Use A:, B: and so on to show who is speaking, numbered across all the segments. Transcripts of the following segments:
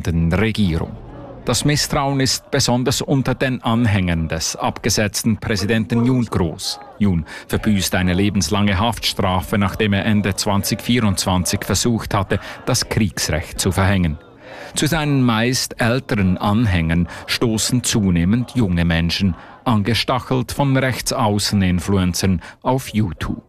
A: amtierenden Regierung. Das Misstrauen ist besonders unter den Anhängern des abgesetzten Präsidenten Yoon groß. Yoon verbüßt eine lebenslange Haftstrafe, nachdem er Ende 2024 versucht hatte, das Kriegsrecht zu verhängen. Zu seinen meist älteren Anhängern stoßen zunehmend junge Menschen, angestachelt von Rechtsaußen-Influencern auf YouTube.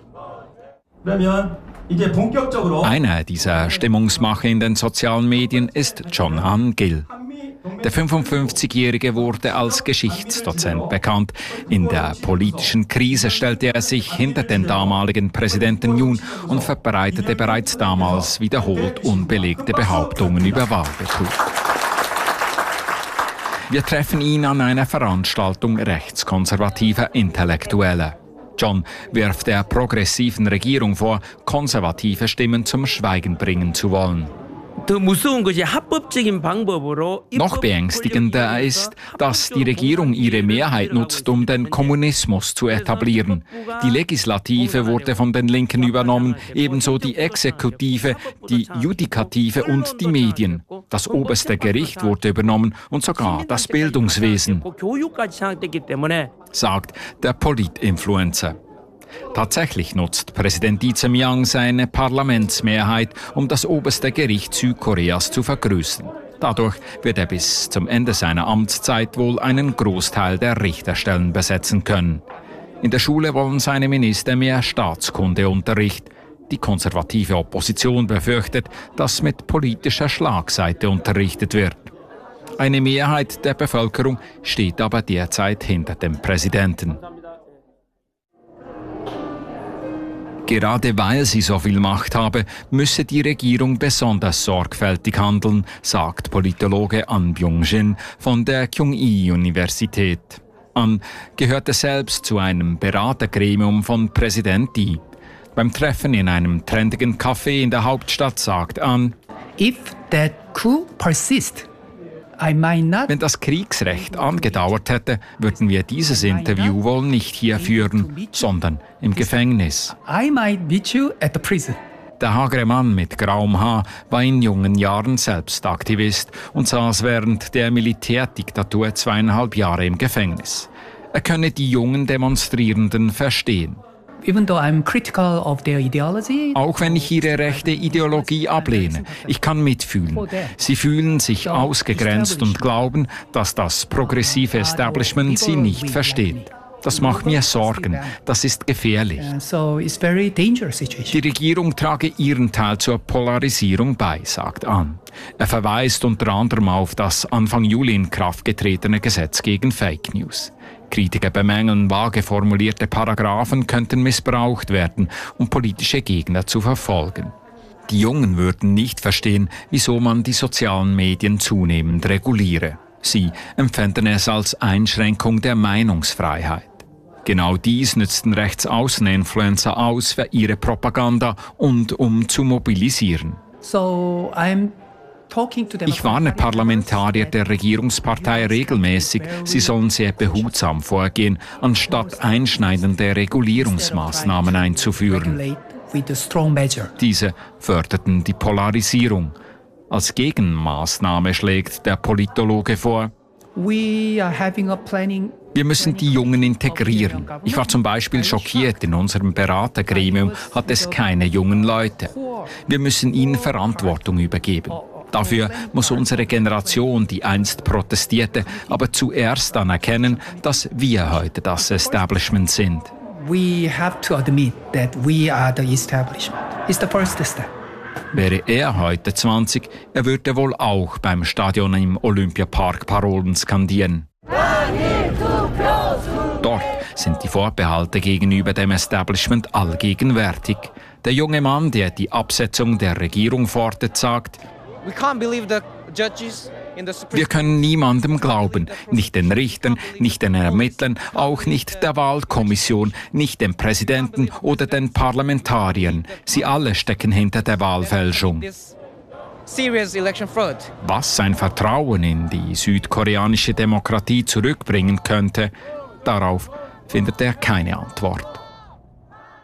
A: Einer dieser Stimmungsmacher in den sozialen Medien ist John Han-gil. Der 55-Jährige wurde als Geschichtsdozent bekannt. In der politischen Krise stellte er sich hinter den damaligen Präsidenten Yoon und verbreitete bereits damals wiederholt unbelegte Behauptungen über Wahlbetrug. Wir treffen ihn an einer Veranstaltung rechtskonservativer Intellektueller. John wirft der progressiven Regierung vor, konservative Stimmen zum Schweigen bringen zu wollen. Noch beängstigender ist, dass die Regierung ihre Mehrheit nutzt, um den Kommunismus zu etablieren. Die Legislative wurde von den Linken übernommen, ebenso die Exekutive, die Judikative und die Medien. Das oberste Gericht wurde übernommen und sogar das Bildungswesen, sagt der Politinfluencer. Tatsächlich nutzt Präsident Lee Jae-myung seine Parlamentsmehrheit, um das oberste Gericht Südkoreas zu vergrößern. Dadurch wird er bis zum Ende seiner Amtszeit wohl einen Großteil der Richterstellen besetzen können. In der Schule wollen seine Minister mehr Staatskundeunterricht. Die konservative Opposition befürchtet, dass mit politischer Schlagseite unterrichtet wird. Eine Mehrheit der Bevölkerung steht aber derzeit hinter dem Präsidenten. Gerade weil sie so viel Macht habe, müsse die Regierung besonders sorgfältig handeln, sagt Politologe An Byung-jin von der Kyung-hee-Universität. An gehörte selbst zu einem Beratergremium von Präsident Lee. Beim Treffen in einem trendigen Café in der Hauptstadt sagt An:
B: If that coup persists,
A: wenn das Kriegsrecht angedauert hätte, würden wir dieses Interview wohl nicht hier führen, sondern im Gefängnis. Der hagere Mann mit grauem Haar war in jungen Jahren selbst Aktivist und saß während der Militärdiktatur 2,5 Jahre im Gefängnis. Er könne die jungen Demonstrierenden verstehen. Auch wenn ich ihre rechte Ideologie ablehne, ich kann mitfühlen. Sie fühlen sich ausgegrenzt und glauben, dass das progressive Establishment sie nicht versteht. Das macht mir Sorgen. Das ist gefährlich. Die Regierung trage ihren Teil zur Polarisierung bei, sagt An. Er verweist unter anderem auf das Anfang Juli in Kraft getretene Gesetz gegen Fake News. Kritiker bemängeln, vage formulierte Paragraphen könnten missbraucht werden, um politische Gegner zu verfolgen. Die Jungen würden nicht verstehen, wieso man die sozialen Medien zunehmend reguliere. Sie empfänden es als Einschränkung der Meinungsfreiheit. Genau dies nützten Rechtsaußen-Influencer aus für ihre Propaganda und um zu mobilisieren. Ich warne Parlamentarier der Regierungspartei regelmäßig, sie sollen sehr behutsam vorgehen, anstatt einschneidende Regulierungsmaßnahmen einzuführen. Diese förderten die Polarisierung. Als Gegenmaßnahme schlägt der Politologe vor: Wir müssen die Jungen integrieren. Ich war zum Beispiel schockiert, in unserem Beratergremium hat es keine jungen Leute. Wir müssen ihnen Verantwortung übergeben. Dafür muss unsere Generation, die einst protestierte, aber zuerst anerkennen, dass wir heute das Establishment sind.
B: We have to admit that we are the establishment. It's the first step.
A: Wäre er heute 20, er würde wohl auch beim Stadion im Olympiapark Parolen skandieren. Dort sind die Vorbehalte gegenüber dem Establishment allgegenwärtig. Der junge Mann, der die Absetzung der Regierung fordert, sagt: Wir können niemandem glauben, nicht den Richtern, nicht den Ermittlern, auch nicht der Wahlkommission, nicht dem Präsidenten oder den Parlamentariern. Sie alle stecken hinter der Wahlfälschung. Was sein Vertrauen in die südkoreanische Demokratie zurückbringen könnte, darauf findet er keine Antwort.